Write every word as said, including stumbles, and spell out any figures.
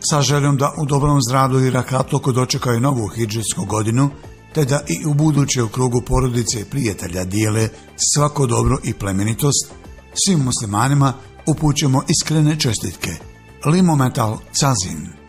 sa željom da u dobrom zdravlju i rakatluku dočekaju novu hidžetsku godinu, te da i u buduće u krugu porodice i prijatelja dijele svako dobro i plemenitost, svim muslimanima upućujemo iskrene čestitke. Limo Metal Cazin.